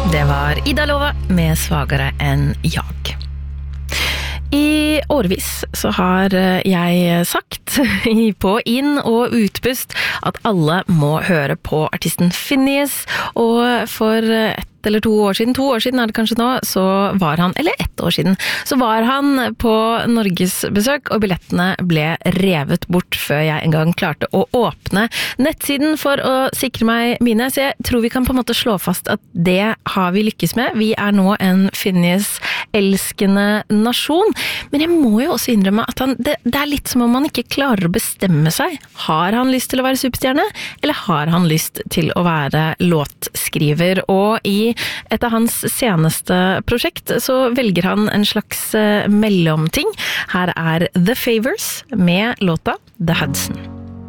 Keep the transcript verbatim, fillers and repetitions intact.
Det var Ida Lova med Svagare enn jag. I årvis så har jeg sagt på inn- og utpust at alle må høre på artisten Finneas, og for et eller to år siden, to år siden er det kanskje nå, så var han, eller ett år siden, så var han på Norges besøk, og billettene ble revet bort før jeg en gang klarte å åpne nettsiden for å sikre meg mine, så jeg tror vi kan på en måte slå fast at det har vi lykkes med. Vi er nå en Finneas-elskende nasjon, men jeg må jo også innrømme at han, det, det er litt som om han ikke klarer å bestemme seg. Har han lyst til å være superstjerne, eller har han lyst til å være låtskriver? Og i et av hans seneste prosjekt så velger han en slags mellomting. Her er The Favors med låta The Hudson.